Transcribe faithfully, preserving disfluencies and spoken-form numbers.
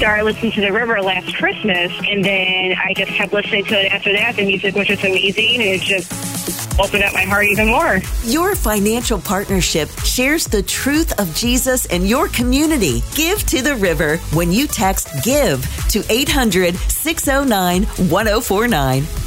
started listening to The River last Christmas, and then I just kept listening to it after that. The music was just amazing, and it just opened up my heart even more. Your financial partnership shares the truth of Jesus and your community. Give to The River when you text GIVE to eight hundred, six oh nine, one oh four nine.